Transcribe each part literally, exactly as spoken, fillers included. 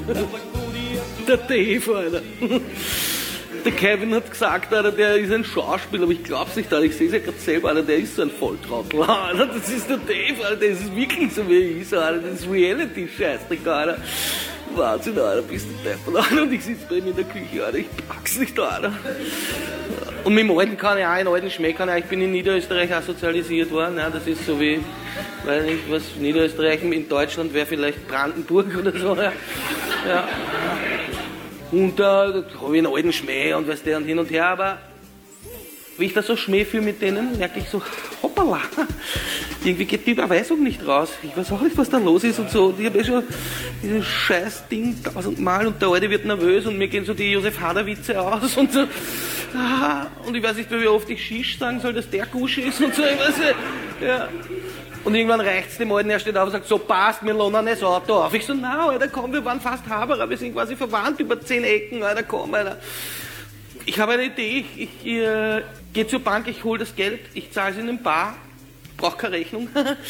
Der Dave, Alter. Der Kevin hat gesagt, Alter, der ist ein Schauspieler, aber ich glaub's nicht, Alter. Ich sehe es ja gerade selber, Alter, der ist so ein Volltrottel, Alter. Das ist der Dave, Alter, das ist wirklich so, wie er ist, Alter. Das ist Reality-Scheißdreck, Alter. Wahnsinn, Alter, bist du deppert, Alter. Und ich sitze bei ihm in der Küche, Alter, ich pack's nicht, Alter. Und mit dem Alten kann ich auch, in alten Schmäh kann ich auch. Ich bin in Niederösterreich auch sozialisiert worden, ja, das ist so wie, weiß nicht, was, Niederösterreich in Deutschland wäre vielleicht Brandenburg oder so, ja. Ja. Und da äh, habe ich einen alten Schmäh und weißt du, und hin und her, aber wie ich da so Schmäh fühle mit denen, merke ich so, hoppala, irgendwie geht die Überweisung nicht raus. Ich weiß auch nicht, was da los ist und so. Ich habe eh schon dieses scheiß Ding tausendmal und der Alte wird nervös und mir gehen so die Josef Hader-Witze aus und so. Ah, und ich weiß nicht, wie oft ich Shish sagen soll, dass der Gusch ist und so. Ich weiß nicht, ja. Und irgendwann reicht's dem Alten, er steht auf und sagt, so passt, wir lohnen das Auto auf. Ich so, na, Alter, komm, wir waren fast Haberer, wir sind quasi verwandt über zehn Ecken, Alter, komm, Alter. Ich habe eine Idee, ich, ich äh, gehe zur Bank, ich hole das Geld, ich zahle es in den Bar, brauche keine Rechnung.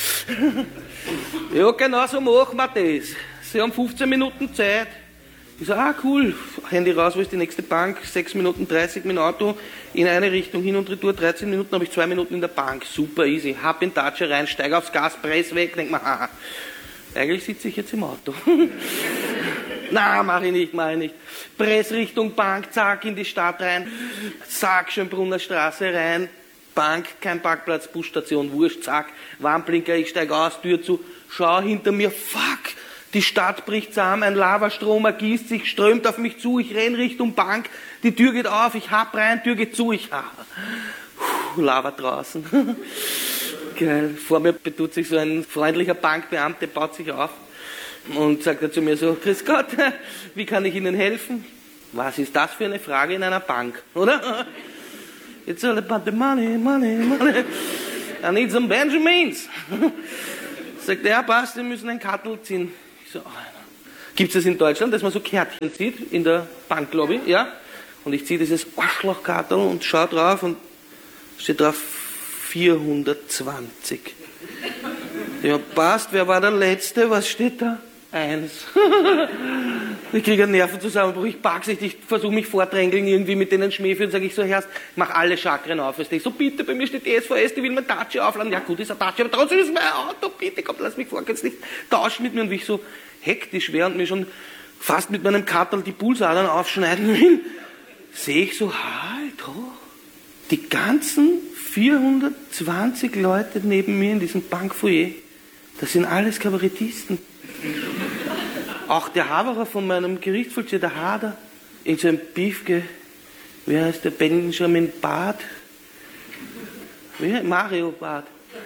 Ja, genau so machen wir das. Sie haben fünfzehn Minuten Zeit. Ich so, ah, cool, Handy raus, wo ist die nächste Bank? sechs Minuten dreißig mit dem Auto, in eine Richtung, hin und retour, dreizehn Minuten, habe ich zwei Minuten in der Bank. Super easy. Hab in Tatsche rein, steige aufs Gas, press weg, denk mir, haha, eigentlich sitze ich jetzt im Auto. Na, mach ich nicht, mach ich nicht. Press Richtung Bank, zack, in die Stadt rein, zack, Schönbrunner Straße rein, Bank, kein Parkplatz, Busstation, wurscht, zack, Warnblinker, ich steige aus, Tür zu, schau hinter mir, fuck, die Stadt bricht zusammen, ein Lavastrom ergießt sich, strömt auf mich zu, ich renn Richtung Bank, die Tür geht auf, ich hab rein, Tür geht zu, ich hab. Puh, Lava draußen. Geil. Vor mir betut sich so ein freundlicher Bankbeamter, baut sich auf und sagt er zu mir so, grüß Gott, wie kann ich Ihnen helfen? Was ist das für eine Frage in einer Bank, oder? It's all about the money, money, money. I need some Benjamins. Sagt er, ja, passt, Sie müssen ein Kartel ziehen. Ich so, oh, gibt es das in Deutschland, dass man so Kärtchen zieht in der Banklobby? Ja. Und ich ziehe dieses Arschlochkartel und schaue drauf und steht drauf vierhundertzwanzig. Ja, passt, wer war der Letzte? Was steht da? Eins. Ich kriege einen Nervenzusammenbruch, ich pack's nicht, ich versuche mich vordrängeln irgendwie mit denen Schmäh führen, sage ich so, Herr, mach alle Chakren auf. Ich so, bitte, bei mir steht die S V S, die will mein Tatsche aufladen. Ja gut, ist ein Tatsche, aber trotzdem ist mein Auto, bitte, komm, lass mich vor, kannst nicht tauschen mit mir. Und wie ich so hektisch wäre und mir schon fast mit meinem Kartel die Pulsadern aufschneiden will, sehe ich so, halt hoch, die ganzen vierhundertzwanzig Leute neben mir in diesem Bankfoyer, das sind alles Kabarettisten. Auch der Haberer von meinem Gerichtsvollzieher, der Hader, in so einem Piefke, wie heißt der, Benjamin Bart? Wie? Mario Bart.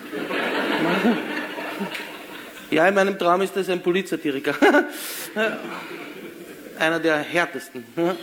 Ja, in meinem Traum ist das ein Polizsatiriker. Einer der härtesten.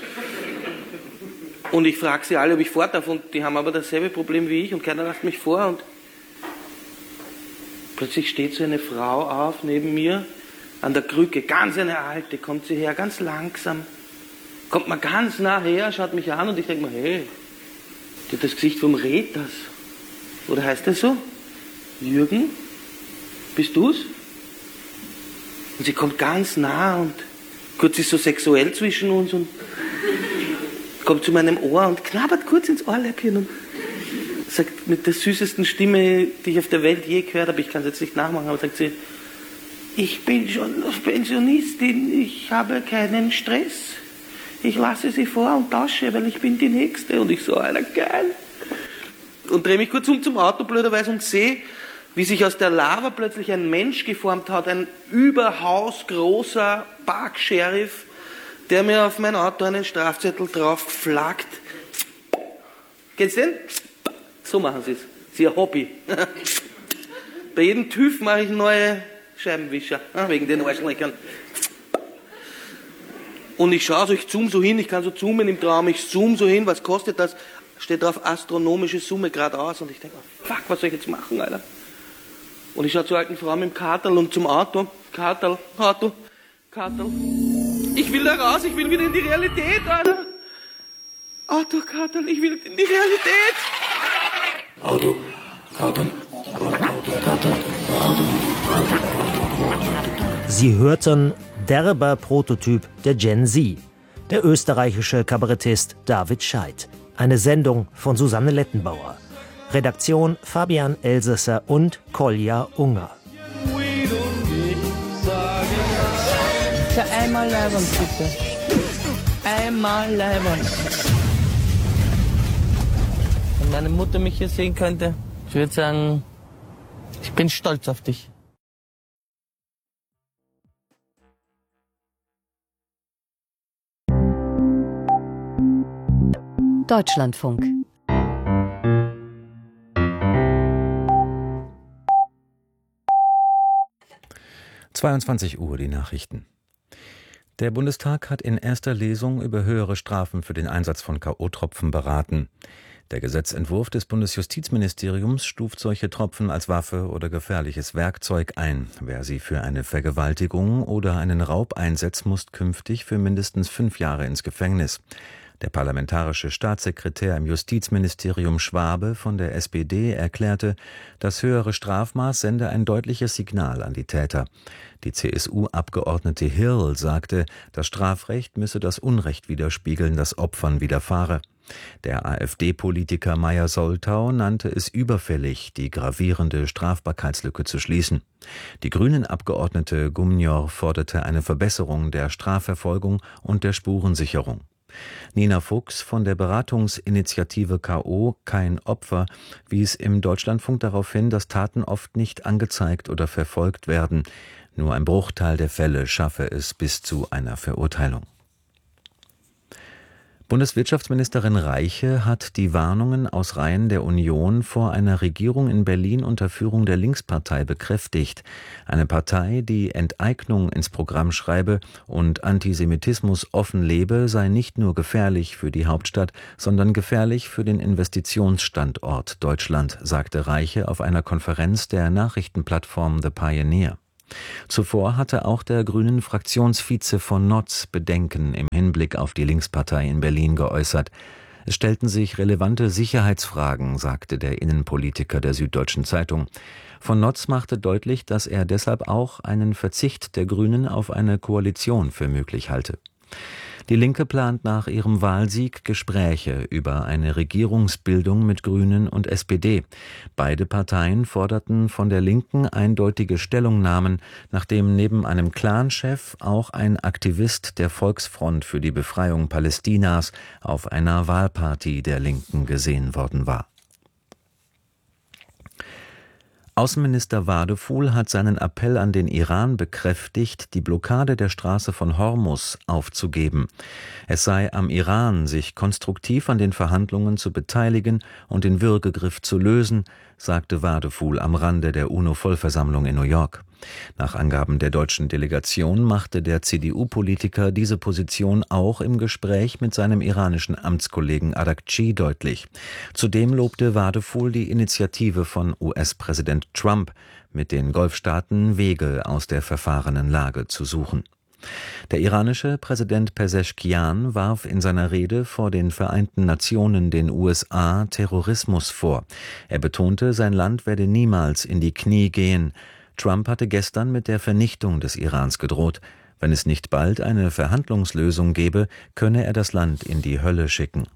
Und ich frage sie alle, ob ich vor darf, und die haben aber dasselbe Problem wie ich und keiner lässt mich vor. Und plötzlich steht so eine Frau auf neben mir, an der Krücke, ganz eine alte, kommt sie her, ganz langsam, kommt mal ganz nah her, schaut mich an und ich denke mir, hey, die hat das Gesicht vom Retas. Oder heißt das so? Jürgen, bist du's? Und sie kommt ganz nah und kurz ist so sexuell zwischen uns und kommt zu meinem Ohr und knabbert kurz ins Ohrläppchen und sagt mit der süßesten Stimme, die ich auf der Welt je gehört habe, ich kann es jetzt nicht nachmachen, aber sagt sie, ich bin schon Pensionistin, ich habe keinen Stress. Ich lasse sie vor und tausche, weil ich bin die Nächste. Und ich so, Alter, geil. Und drehe mich kurz um zum Auto, blöderweise, und sehe, wie sich aus der Lava plötzlich ein Mensch geformt hat, ein überhausgroßer Park-Sheriff, der mir auf mein Auto einen Strafzettel drauf flaggt. Kennst du den? So machen sie es. Das ist ihr Hobby. Bei jedem TÜV mache ich neue Scheibenwischer, wegen den Arschlöchern. Und ich schaue so, ich zoome so hin, ich kann so zoomen im Traum, ich zoome so hin, was kostet das? Steht drauf, astronomische Summe geradeaus. Und ich denke, oh, fuck, was soll ich jetzt machen, Alter? Und ich schaue zur alten Frau mit dem Kartel und zum Auto. Kartel, Auto, Kartel. Ich will da raus, ich will wieder in die Realität, Alter. Auto, Kartel, ich will in die Realität. Auto, Kartel, Auto, Kartel, Auto. Sie hörten derber Prototyp der Gen Z. Der österreichische Kabarettist David Scheidt. Eine Sendung von Susanne Lettenbauer. Redaktion Fabian Elsässer und Kolja Unger. Ja, einmal leibern, bitte. Einmal leibern. Wenn meine Mutter mich hier sehen könnte, ich würde sagen, ich bin stolz auf dich. Deutschlandfunk. zweiundzwanzig Uhr, die Nachrichten. Der Bundestag hat in erster Lesung über höhere Strafen für den Einsatz von K O-Tropfen beraten. Der Gesetzentwurf des Bundesjustizministeriums stuft solche Tropfen als Waffe oder gefährliches Werkzeug ein. Wer sie für eine Vergewaltigung oder einen Raub einsetzt, muss künftig für mindestens fünf Jahre ins Gefängnis. Der parlamentarische Staatssekretär im Justizministerium Schwabe von der S P D erklärte, das höhere Strafmaß sende ein deutliches Signal an die Täter. Die C S U-Abgeordnete Hirl sagte, das Strafrecht müsse das Unrecht widerspiegeln, das Opfern widerfahre. Der AfD-Politiker Meyer-Soltau nannte es überfällig, die gravierende Strafbarkeitslücke zu schließen. Die Grünen-Abgeordnete Gumnior forderte eine Verbesserung der Strafverfolgung und der Spurensicherung. Nina Fuchs von der Beratungsinitiative K O Kein Opfer wies im Deutschlandfunk darauf hin, dass Taten oft nicht angezeigt oder verfolgt werden. Nur ein Bruchteil der Fälle schaffe es bis zu einer Verurteilung. Bundeswirtschaftsministerin Reiche hat die Warnungen aus Reihen der Union vor einer Regierung in Berlin unter Führung der Linkspartei bekräftigt. Eine Partei, die Enteignung ins Programm schreibe und Antisemitismus offen lebe, sei nicht nur gefährlich für die Hauptstadt, sondern gefährlich für den Investitionsstandort Deutschland, sagte Reiche auf einer Konferenz der Nachrichtenplattform The Pioneer. Zuvor hatte auch der grünen Fraktionsvize von Notz Bedenken im Hinblick auf die Linkspartei in Berlin geäußert. Es stellten sich relevante Sicherheitsfragen, sagte der Innenpolitiker der Süddeutschen Zeitung. Von Notz machte deutlich, dass er deshalb auch einen Verzicht der Grünen auf eine Koalition für möglich halte. Die Linke plant nach ihrem Wahlsieg Gespräche über eine Regierungsbildung mit Grünen und S P D. Beide Parteien forderten von der Linken eindeutige Stellungnahmen, nachdem neben einem Clanchef auch ein Aktivist der Volksfront für die Befreiung Palästinas auf einer Wahlparty der Linken gesehen worden war. Außenminister Wadefuhl hat seinen Appell an den Iran bekräftigt, die Blockade der Straße von Hormuz aufzugeben. Es sei am Iran, sich konstruktiv an den Verhandlungen zu beteiligen und den Würgegriff zu lösen, sagte Wadefuhl am Rande der UNO-Vollversammlung in New York. Nach Angaben der deutschen Delegation machte der C D U-Politiker diese Position auch im Gespräch mit seinem iranischen Amtskollegen Araghchi deutlich. Zudem lobte Wadefuhl die Initiative von U S-Präsident Trump, mit den Golfstaaten Wege aus der verfahrenen Lage zu suchen. Der iranische Präsident Pezeshkian warf in seiner Rede vor den Vereinten Nationen den U S A Terrorismus vor. Er betonte, sein Land werde niemals in die Knie gehen. Trump hatte gestern mit der Vernichtung des Irans gedroht. Wenn es nicht bald eine Verhandlungslösung gebe, könne er das Land in die Hölle schicken.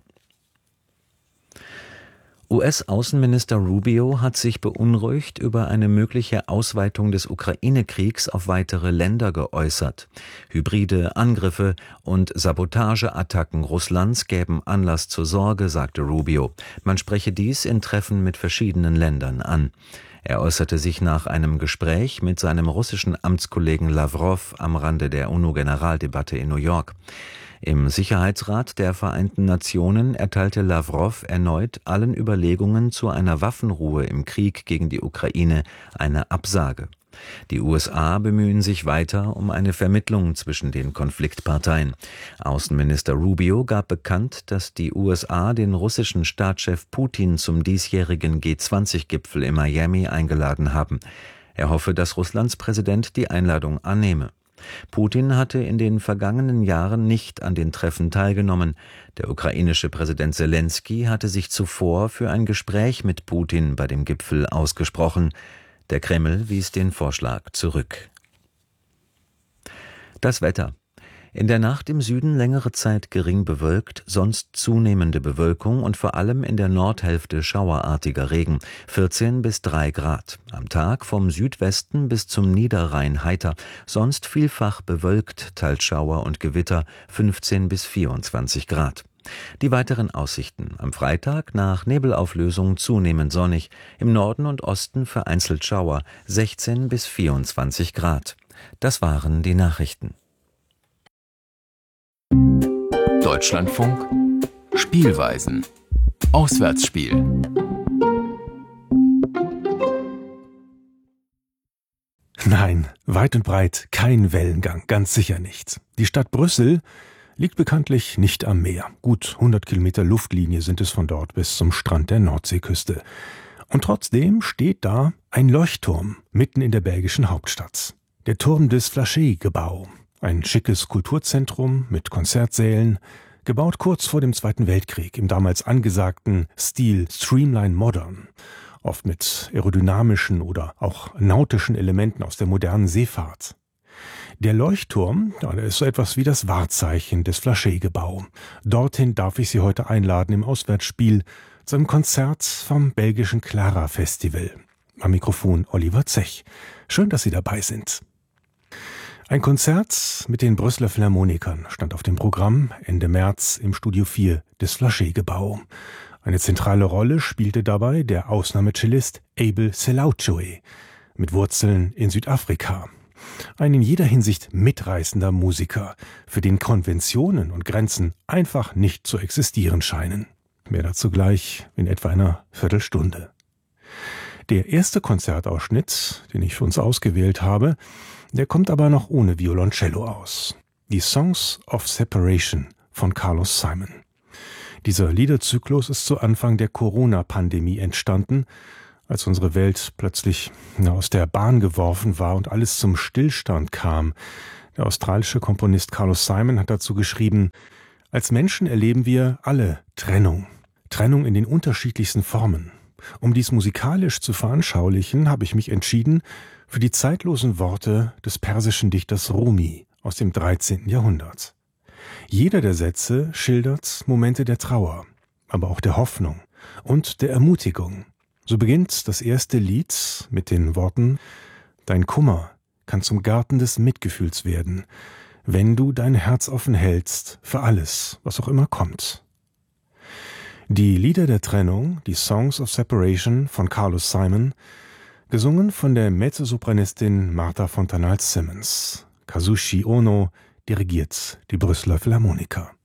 U S-Außenminister Rubio hat sich beunruhigt über eine mögliche Ausweitung des Ukraine-Kriegs auf weitere Länder geäußert. Hybride Angriffe und Sabotageattacken Russlands gäben Anlass zur Sorge, sagte Rubio. Man spreche dies in Treffen mit verschiedenen Ländern an. Er äußerte sich nach einem Gespräch mit seinem russischen Amtskollegen Lawrow am Rande der UNO-Generaldebatte in New York. Im Sicherheitsrat der Vereinten Nationen erteilte Lawrow erneut allen Überlegungen zu einer Waffenruhe im Krieg gegen die Ukraine eine Absage. Die U S A bemühen sich weiter um eine Vermittlung zwischen den Konfliktparteien. Außenminister Rubio gab bekannt, dass die U S A den russischen Staatschef Putin zum diesjährigen G zwanzig Gipfel in Miami eingeladen haben. Er hoffe, dass Russlands Präsident die Einladung annehme. Putin hatte in den vergangenen Jahren nicht an den Treffen teilgenommen. Der ukrainische Präsident Selensky hatte sich zuvor für ein Gespräch mit Putin bei dem Gipfel ausgesprochen. Der Kreml wies den Vorschlag zurück. Das Wetter. In der Nacht im Süden längere Zeit gering bewölkt, sonst zunehmende Bewölkung und vor allem in der Nordhälfte schauerartiger Regen, vierzehn bis drei Grad. Am Tag vom Südwesten bis zum Niederrhein heiter, sonst vielfach bewölkt, teils Schauer und Gewitter, fünfzehn bis vierundzwanzig Grad. Die weiteren Aussichten. Am Freitag nach Nebelauflösung zunehmend sonnig, im Norden und Osten vereinzelt Schauer, sechzehn bis vierundzwanzig Grad. Das waren die Nachrichten. Deutschlandfunk Spielweisen. Auswärtsspiel. Nein, weit und breit kein Wellengang, ganz sicher nicht. Die Stadt Brüssel liegt bekanntlich nicht am Meer. Gut hundert Kilometer Luftlinie sind es von dort bis zum Strand der Nordseeküste. Und trotzdem steht da ein Leuchtturm mitten in der belgischen Hauptstadt. Der Turm des Flachet-Gebouw. Ein schickes Kulturzentrum mit Konzertsälen, gebaut kurz vor dem Zweiten Weltkrieg im damals angesagten Stil Streamline Modern, oft mit aerodynamischen oder auch nautischen Elementen aus der modernen Seefahrt. Der Leuchtturm, der ist so etwas wie das Wahrzeichen des Flachet-Gebouw. Dorthin darf ich Sie heute einladen im Auswärtsspiel zu einem Konzert vom belgischen Clara Festival. Am Mikrofon Oliver Zech. Schön, dass Sie dabei sind. Ein Konzert mit den Brüsseler Philharmonikern stand auf dem Programm Ende März im Studio vier des Flachet-Gebouw. Eine zentrale Rolle spielte dabei der Ausnahmecellist Abel Selauchoe mit Wurzeln in Südafrika. Ein in jeder Hinsicht mitreißender Musiker, für den Konventionen und Grenzen einfach nicht zu existieren scheinen. Mehr dazu gleich in etwa einer Viertelstunde. Der erste Konzertausschnitt, den ich für uns ausgewählt habe, der kommt aber noch ohne Violoncello aus. Die Songs of Separation von Carlos Simon. Dieser Liederzyklus ist zu Anfang der Corona-Pandemie entstanden, als unsere Welt plötzlich aus der Bahn geworfen war und alles zum Stillstand kam. Der australische Komponist Carlos Simon hat dazu geschrieben: Als Menschen erleben wir alle Trennung. Trennung in den unterschiedlichsten Formen. Um dies musikalisch zu veranschaulichen, habe ich mich entschieden für die zeitlosen Worte des persischen Dichters Rumi aus dem dreizehnten Jahrhundert. Jeder der Sätze schildert Momente der Trauer, aber auch der Hoffnung und der Ermutigung. So beginnt das erste Lied mit den Worten: Dein Kummer kann zum Garten des Mitgefühls werden, wenn du dein Herz offen hältst für alles, was auch immer kommt. Die Lieder der Trennung, die Songs of Separation von Carlos Simon, gesungen von der Mezzosopranistin Martha Fontanals-Simmons. Kazushi Ono dirigiert die Brüsseler Philharmoniker.